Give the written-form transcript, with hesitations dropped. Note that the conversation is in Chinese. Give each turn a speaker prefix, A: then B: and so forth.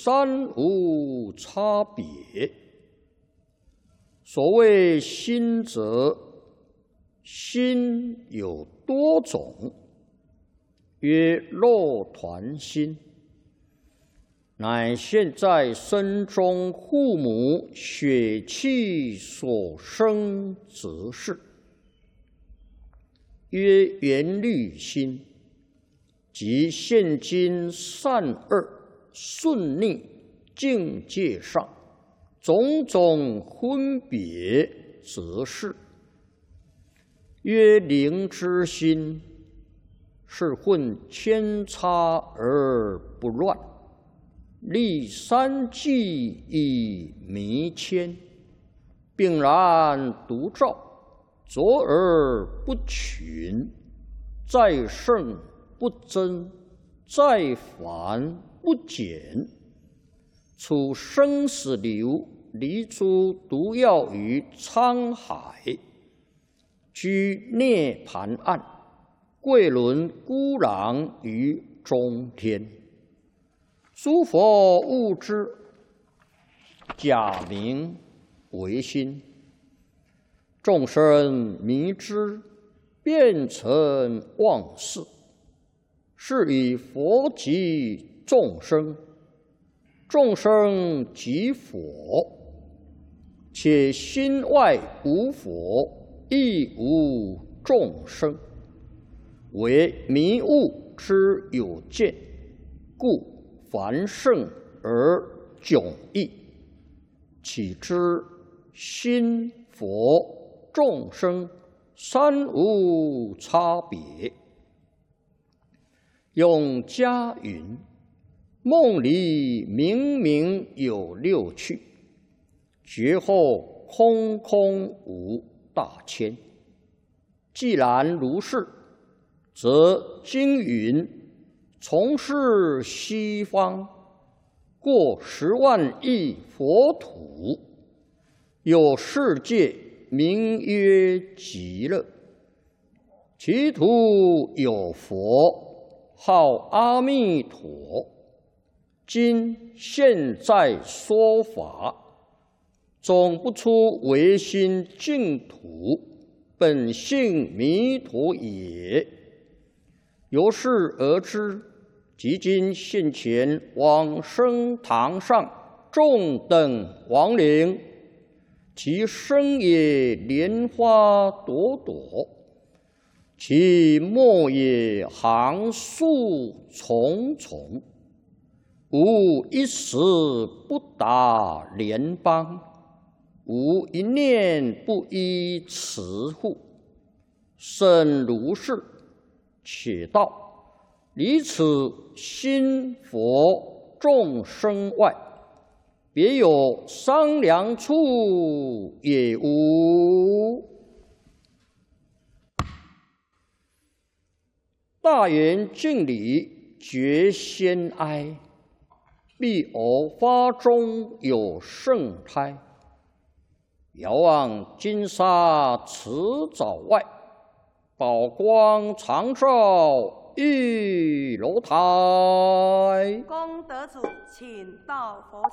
A: 三无差别。所谓心者，心有多种，曰肉团心，乃现在身中父母血气所生之事。曰缘虑心，即现今善恶顺逆境界上种种分别之事。曰灵之心，是混千差而不乱，立三际以弥谦，并然独照，卓而不群，在圣不增，在繁不减，处生死流，离诸毒药于沧海，居涅盘岸，贵轮孤狼于中天。诸佛悟之，假名为心；众生迷之，变成妄事。是以佛即众生，众生即佛，且心外无佛，亦无众生，为迷悟之有见，故凡圣而迥异。岂知心佛众生三无差别。永嘉云：梦里明明有六趣，觉后空空无大千。既然如是，则经云：从是西方过10万亿佛土，有世界名曰极乐，其土有佛，号阿弥陀。今现在说法，总不出唯心净土，本性弥陀也。由是而知，即今现前往生堂上众等亡灵，其身也莲花朵朵，其末也行树重重，无一时不达莲邦，无一念不依持护。甚如是，且道离此心佛众生外，别有商量处也无。大圆净理觉先哀，必偶发中有圣胎。遥望金沙池沼外，宝光常照玉楼台。
B: 功德主，请到佛